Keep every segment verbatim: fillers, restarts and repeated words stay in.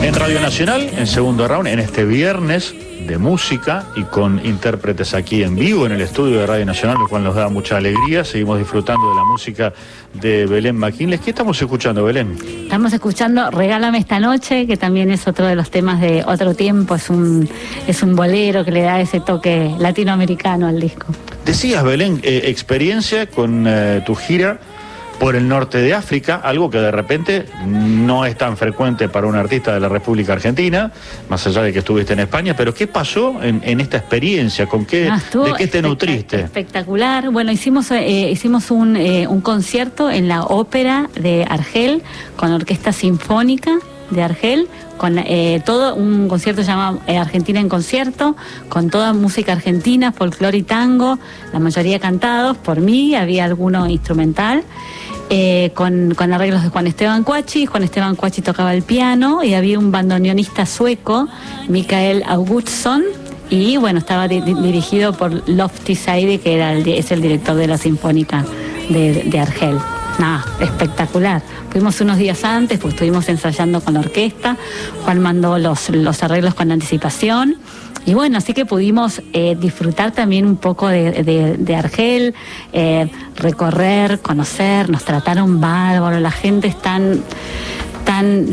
En Radio Nacional, en segundo round, en este viernes de música y con intérpretes aquí en vivo en el estudio de Radio Nacional, lo cual nos da mucha alegría. Seguimos disfrutando de la música de Belén McKinley. ¿Qué estamos escuchando, Belén? Estamos escuchando Regálame esta noche, que también es otro de los temas de Otro Tiempo. Es un, es un bolero que le da ese toque latinoamericano al disco. Decías, Belén, eh, experiencia con eh, tu gira por el norte de África, algo que de repente no es tan frecuente para un artista de la República Argentina, más allá de que estuviste en España, pero ¿qué pasó en, en esta experiencia? ¿Con qué, ah, ¿De qué te nutriste? Espectacular. Bueno, hicimos, eh, hicimos un, eh, un concierto en la ópera de Argel, con orquesta sinfónica de Argel, con eh, todo un concierto llamado eh, Argentina en Concierto, con toda música argentina, folclore y tango, la mayoría cantados por mí, había alguno instrumental, eh, con, con arreglos de Juan Esteban Cuachi. Juan Esteban Cuachi tocaba el piano y había un bandoneonista sueco, Mikael Augustsson, y bueno, estaba di dirigido por Lofty Saidi, que era el, es el director de la Sinfónica de, de Argel. Nada, espectacular. Fuimos unos días antes, pues estuvimos ensayando con la orquesta. Juan mandó los, los arreglos con anticipación. Y bueno, así que pudimos eh, disfrutar también un poco de, de, de Argel, eh, recorrer, conocer. Nos trataron bárbaro, la gente es tan, tan,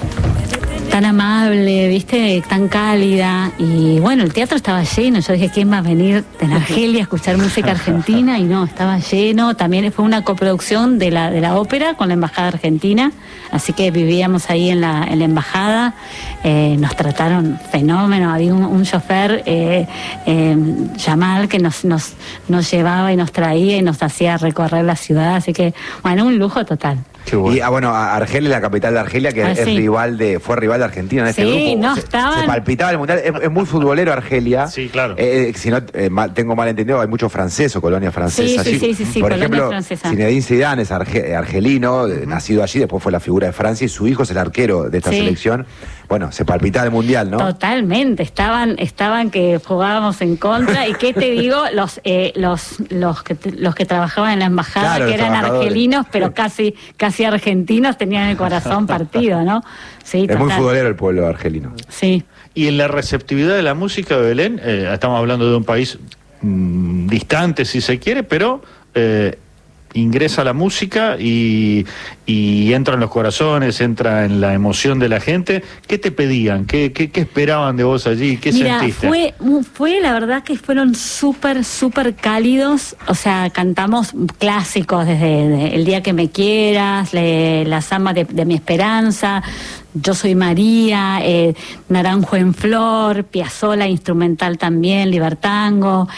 tan amable, viste, tan cálida. Y bueno, el teatro estaba lleno. Yo dije, ¿quién va a venir de Argelia a escuchar música argentina? Y no, estaba lleno. También fue una coproducción de la, de la ópera con la Embajada Argentina. Así que vivíamos ahí en la, en la embajada. Eh, nos trataron fenómeno. Había un, un chofer, eh, eh, Yamal, que nos, nos, nos llevaba y nos traía y nos hacía recorrer la ciudad. Así que, bueno, un lujo total. Bueno. Y ah, bueno, Argelia, la capital de Argelia, que ah, es sí. rival de, fue rival de Argentina en este sí, grupo. No, se, estaban... se palpitaba el mundial. Es, es muy futbolero Argelia. Sí, claro. Eh, si no eh, mal, tengo mal entendido, hay mucho francés o colonia francesa sí, allí. Sí, sí, sí, Por colonia ejemplo, francesa. Zinedine Zidane es arge, argelino, uh-huh. nacido allí, después fue la figura de Francia y su hijo es el arquero de esta sí. selección. Bueno, se palpitaba el mundial, ¿no? Totalmente, estaban, estaban que jugábamos en contra. Y qué te digo, los, eh, los, los que los que trabajaban en la embajada, claro, que eran argelinos, pero casi, casi argentinos, tenían el corazón partido, ¿no? Sí, es total. Muy futbolero el pueblo argelino. Sí. Y en la receptividad de la música de Belén, eh, estamos hablando de un país mmm, distante, si se quiere, pero eh, ingresa la música y, y entra en los corazones, entra en la emoción de la gente. ¿Qué te pedían? ¿Qué, qué, qué esperaban de vos allí? ¿Qué Mira, sentiste? Fue, fue la verdad que fueron súper, súper cálidos. O sea, cantamos clásicos desde de El Día que me quieras, le, La Samba de, de mi esperanza, Yo soy María, eh, Naranjo en Flor, Piazzolla instrumental también, Libertango,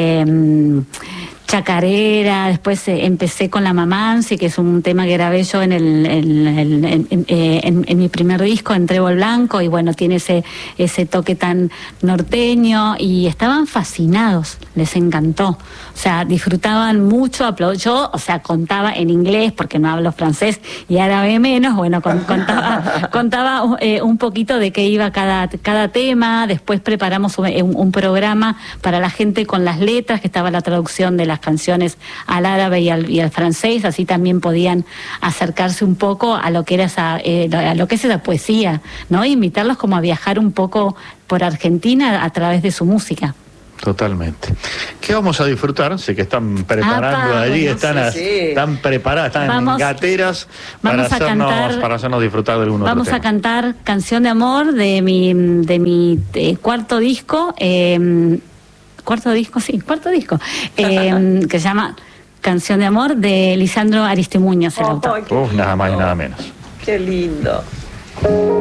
eh, Chacarera. Después eh, empecé con La Mamansi, que es un tema que grabé yo en, el, en, en, en, en, en, en mi primer disco, en Trébol Blanco, y bueno, tiene ese, ese toque tan norteño, y estaban fascinados, les encantó. O sea, disfrutaban mucho, aplaud... yo, o sea, contaba en inglés, porque no hablo francés y árabe menos, bueno, con, contaba, contaba eh, un poquito de qué iba cada, cada tema. Después preparamos un, un programa para la gente con las letras, que estaba la traducción de las canciones al árabe y al, y al francés, así también podían acercarse un poco a lo que era esa, eh, a lo que es esa poesía, ¿no? E invitarlos como a viajar un poco por Argentina a través de su música. Totalmente. ¿Qué vamos a disfrutar? Sé que están preparando ah, allí, bueno, están, sí, sí. están preparadas, están vamos, gateras para hacernos, cantar, para hacernos disfrutar de alguno otro Vamos tema. a cantar Canción de Amor de mi, de mi eh, cuarto disco, eh, cuarto disco, sí, cuarto disco, eh, que se llama Canción de Amor, de Lisandro Aristimuño, el autor. Oh, Uf, nada más y nada menos. Qué lindo.